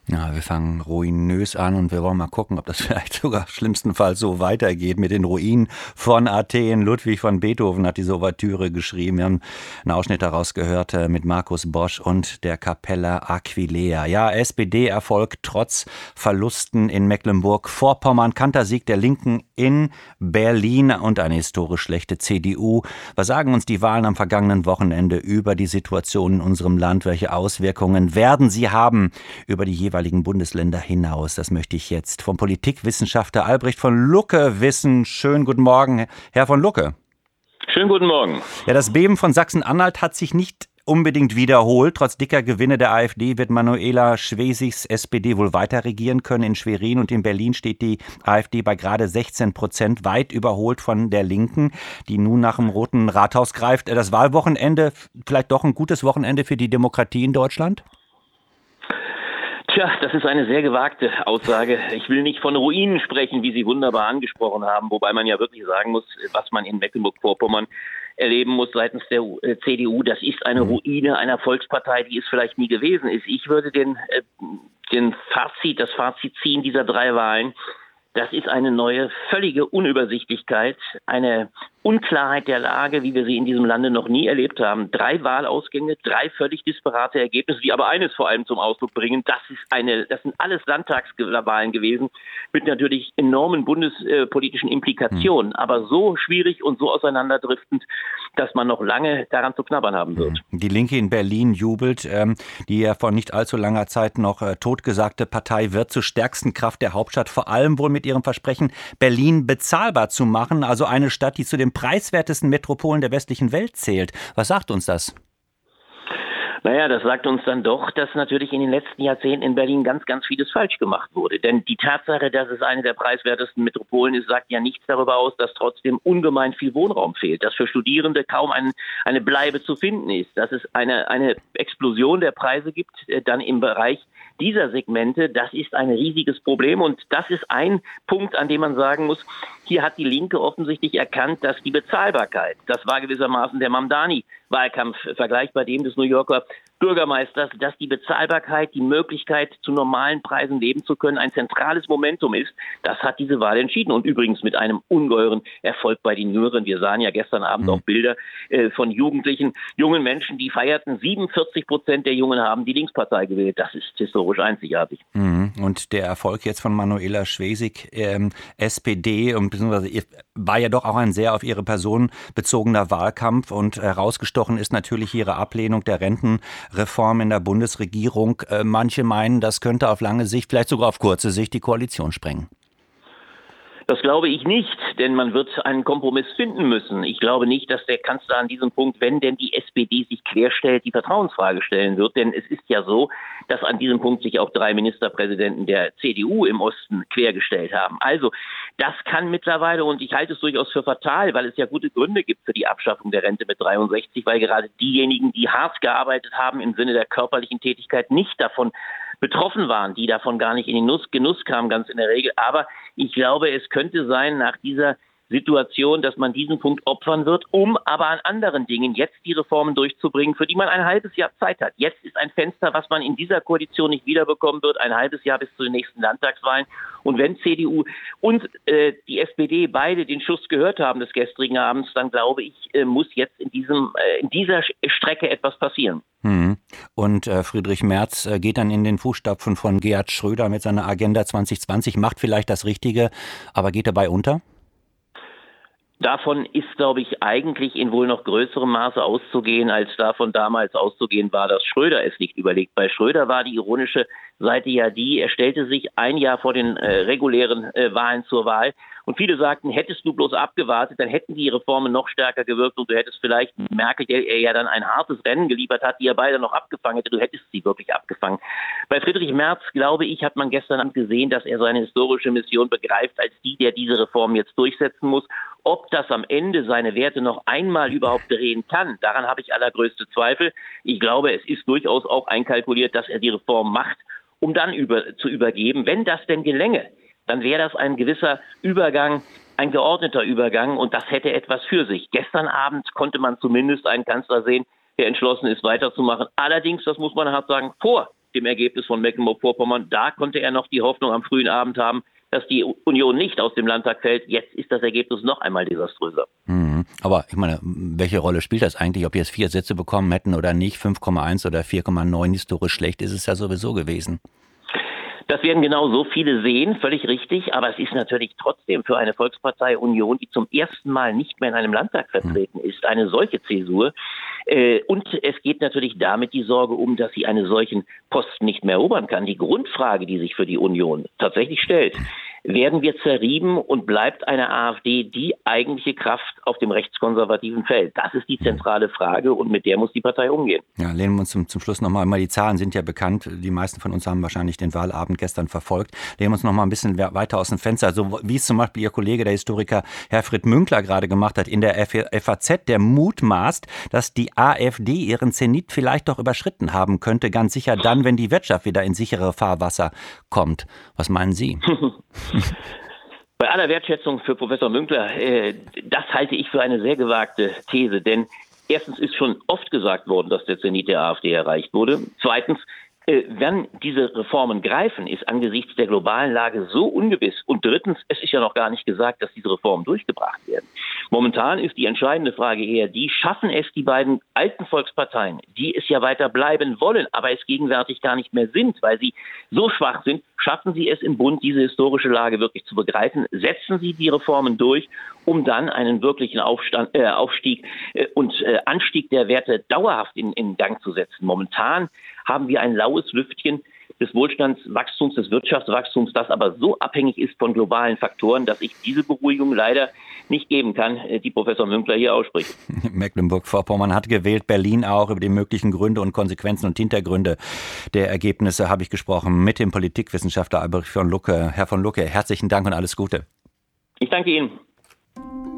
Ja, wir fangen ruinös an und wir wollen mal gucken, ob das vielleicht sogar schlimmstenfalls so weitergeht mit den Ruinen von Athen. Ludwig von Beethoven hat diese Ouvertüre geschrieben. Wir haben einen Ausschnitt daraus gehört mit Markus Bosch und der Capella Aquileia. Ja, SPD-Erfolg trotz Verlusten in Mecklenburg-Vorpommern. Kantersieg der Linken in Berlin und eine historisch schlechte CDU. Was sagen uns die Wahlen am vergangenen Wochenende über die Situation in unserem Land? Welche Auswirkungen werden sie haben über die jeweiligen Bundesländer hinaus? Das möchte ich jetzt vom Politikwissenschaftler Albrecht von Lucke wissen. Schönen guten Morgen, Herr von Lucke. Schönen guten Morgen. Ja, das Beben von Sachsen-Anhalt hat sich nicht unbedingt wiederholt. Trotz dicker Gewinne der AfD wird Manuela Schwesigs SPD wohl weiter regieren können. In Schwerin und in Berlin steht die AfD bei gerade 16%, weit überholt von der Linken, die nun nach dem Roten Rathaus greift. Das Wahlwochenende, vielleicht doch ein gutes Wochenende für die Demokratie in Deutschland? Tja, das ist eine sehr gewagte Aussage. Ich will nicht von Ruinen sprechen, wie Sie wunderbar angesprochen haben, wobei man ja wirklich sagen muss, was man in Mecklenburg-Vorpommern erleben muss seitens der CDU, das ist eine Ruine einer Volkspartei, die es vielleicht nie gewesen ist. Ich würde das Fazit ziehen dieser 3 Wahlen. Das ist eine neue, völlige Unübersichtlichkeit, eine Unklarheit der Lage, wie wir sie in diesem Lande noch nie erlebt haben. 3 Wahlausgänge, 3 völlig disparate Ergebnisse, die aber eines vor allem zum Ausdruck bringen. Das sind alles Landtagswahlen gewesen, mit natürlich enormen bundespolitischen Implikationen, aber so schwierig und so auseinanderdriftend, dass man noch lange daran zu knabbern haben wird. Die Linke in Berlin jubelt, die ja vor nicht allzu langer Zeit noch totgesagte Partei wird zur stärksten Kraft der Hauptstadt, vor allem wohl mit ihrem Versprechen, Berlin bezahlbar zu machen, also eine Stadt, die zu den preiswertesten Metropolen der westlichen Welt zählt. Was sagt uns das? Naja, das sagt uns dann doch, dass natürlich in den letzten Jahrzehnten in Berlin ganz, ganz vieles falsch gemacht wurde. Denn die Tatsache, dass es eine der preiswertesten Metropolen ist, sagt ja nichts darüber aus, dass trotzdem ungemein viel Wohnraum fehlt, dass für Studierende kaum eine Bleibe zu finden ist, dass es eine Explosion der Preise gibt, dann im Bereich dieser Segmente. Das ist ein riesiges Problem und das ist ein Punkt, an dem man sagen muss, hier hat die Linke offensichtlich erkannt, dass die Bezahlbarkeit, das war gewissermaßen der Mamdani-Wahlkampf, vergleichbar dem des New Yorker Bürgermeisters, dass die Bezahlbarkeit, die Möglichkeit, zu normalen Preisen leben zu können, ein zentrales Momentum ist. Das hat diese Wahl entschieden und übrigens mit einem ungeheuren Erfolg bei den Jüngeren. Wir sahen ja gestern Abend auch Bilder von jungen Menschen, die feierten. 47% der Jungen haben die Linkspartei gewählt. Das ist historisch einzigartig. Und der Erfolg jetzt von Manuela Schwesig, SPD, beziehungsweise war ja doch auch ein sehr auf ihre Person bezogener Wahlkampf und herausgestochen ist natürlich ihre Ablehnung der Rentenreform in der Bundesregierung. Manche meinen, das könnte auf lange Sicht, vielleicht sogar auf kurze Sicht, die Koalition sprengen. Das glaube ich nicht, denn man wird einen Kompromiss finden müssen. Ich glaube nicht, dass der Kanzler an diesem Punkt, wenn denn die SPD sich querstellt, die Vertrauensfrage stellen wird. Denn es ist ja so, dass an diesem Punkt sich auch 3 Ministerpräsidenten der CDU im Osten quergestellt haben. Also das kann mittlerweile, und ich halte es durchaus für fatal, weil es ja gute Gründe gibt für die Abschaffung der Rente mit 63, weil gerade diejenigen, die hart gearbeitet haben im Sinne der körperlichen Tätigkeit, nicht davon betroffen waren, die davon gar nicht in den Genuss kamen, ganz in der Regel. Aber ich glaube, es könnte sein, nach dieser Situation, dass man diesen Punkt opfern wird, um aber an anderen Dingen jetzt die Reformen durchzubringen, für die man ein halbes Jahr Zeit hat. Jetzt ist ein Fenster, was man in dieser Koalition nicht wiederbekommen wird, ein halbes Jahr bis zu den nächsten Landtagswahlen. Und wenn CDU und die SPD beide den Schuss gehört haben des gestrigen Abends, dann glaube ich, muss jetzt in dieser Strecke etwas passieren. Und Friedrich Merz geht dann in den Fußstapfen von Gerhard Schröder mit seiner Agenda 2020, macht vielleicht das Richtige, aber geht dabei unter? Davon ist, glaube ich, eigentlich in wohl noch größerem Maße auszugehen, als davon damals auszugehen war, dass Schröder es nicht überlegt. Bei Schröder war die ironische Seite ja die, er stellte sich ein Jahr vor den regulären Wahlen zur Wahl und viele sagten, hättest du bloß abgewartet, dann hätten die Reformen noch stärker gewirkt und du hättest vielleicht Merkel, der er ja dann ein hartes Rennen geliefert hat, die er beide noch abgefangen hätte, du hättest sie wirklich abgefangen. Bei Friedrich Merz, glaube ich, hat man gestern Abend gesehen, dass er seine historische Mission begreift als die, der diese Reform jetzt durchsetzen muss. Ob das am Ende seine Werte noch einmal überhaupt drehen kann, daran habe ich allergrößte Zweifel. Ich glaube, es ist durchaus auch einkalkuliert, dass er die Reform macht, um dann zu übergeben. Wenn das denn gelänge, dann wäre das ein gewisser Übergang, ein geordneter Übergang und das hätte etwas für sich. Gestern Abend konnte man zumindest einen Kanzler sehen, der entschlossen ist, weiterzumachen. Allerdings, das muss man hart sagen, vor dem Ergebnis von Mecklenburg-Vorpommern. Da konnte er noch die Hoffnung am frühen Abend haben, dass die Union nicht aus dem Landtag fällt. Jetzt ist das Ergebnis noch einmal desaströser. Aber ich meine, welche Rolle spielt das eigentlich, ob die jetzt 4 Sitze bekommen hätten oder nicht? 5,1 oder 4,9, historisch schlecht ist es ja sowieso gewesen. Das werden genau so viele sehen, völlig richtig. Aber es ist natürlich trotzdem für eine Volkspartei Union, die zum ersten Mal nicht mehr in einem Landtag vertreten ist, eine solche Zäsur. Und es geht natürlich damit die Sorge um, dass sie einen solchen Posten nicht mehr erobern kann. Die Grundfrage, die sich für die Union tatsächlich stellt: Werden wir zerrieben und bleibt eine AfD die eigentliche Kraft auf dem rechtskonservativen Feld? Das ist die zentrale Frage und mit der muss die Partei umgehen. Ja, lehnen wir uns zum Schluss nochmal, die Zahlen sind ja bekannt, die meisten von uns haben wahrscheinlich den Wahlabend gestern verfolgt. Lehnen wir uns nochmal ein bisschen weiter aus dem Fenster, also wie es zum Beispiel Ihr Kollege, der Historiker Herfried Münkler gerade gemacht hat, in der FAZ, der mutmaßt, dass die AfD ihren Zenit vielleicht doch überschritten haben könnte, ganz sicher dann, wenn die Wirtschaft wieder in sichere Fahrwasser kommt. Was meinen Sie? Bei aller Wertschätzung für Professor Münkler, das halte ich für eine sehr gewagte These, denn erstens ist schon oft gesagt worden, dass der Zenit der AfD erreicht wurde. Zweitens, wenn diese Reformen greifen, ist angesichts der globalen Lage so ungewiss. Und drittens, es ist ja noch gar nicht gesagt, dass diese Reformen durchgebracht werden. Momentan ist die entscheidende Frage eher die: Schaffen es die beiden alten Volksparteien, die es ja weiter bleiben wollen, aber es gegenwärtig gar nicht mehr sind, weil sie so schwach sind, schaffen sie es im Bund, diese historische Lage wirklich zu begreifen? Setzen sie die Reformen durch, um dann einen wirklichen Aufstieg und Anstieg der Werte dauerhaft in Gang zu setzen? Momentan haben wir ein laues Lüftchen des Wohlstandswachstums, des Wirtschaftswachstums, das aber so abhängig ist von globalen Faktoren, dass ich diese Beruhigung leider nicht geben kann, die Professor Münkler hier ausspricht. Mecklenburg-Vorpommern hat gewählt, Berlin auch. Über die möglichen Gründe und Konsequenzen und Hintergründe der Ergebnisse habe ich gesprochen mit dem Politikwissenschaftler Albrecht von Lucke. Herr von Lucke, herzlichen Dank und alles Gute. Ich danke Ihnen.